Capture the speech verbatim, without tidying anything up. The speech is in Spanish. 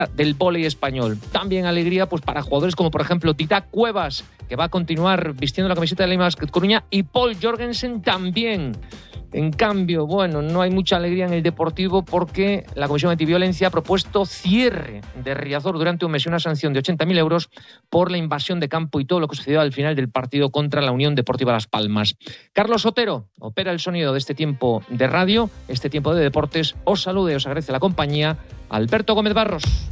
del vóley español. También alegría pues para jugadores como por ejemplo Tita Cuevas, que va a continuar vistiendo la camiseta de la Basket Coruña, y Paul Jorgensen también. En cambio, bueno, no hay mucha alegría en el Deportivo porque la Comisión Antiviolencia ha propuesto cierre de Riazor durante un mes y una sanción de ochenta mil euros por la invasión de campo y todo lo que sucedió al final del partido contra la Unión Deportiva Las Palmas. Carlos Otero opera el sonido de este tiempo de radio, este tiempo de deportes. Os saluda y os agradece la compañía Alberto Gómez Barros.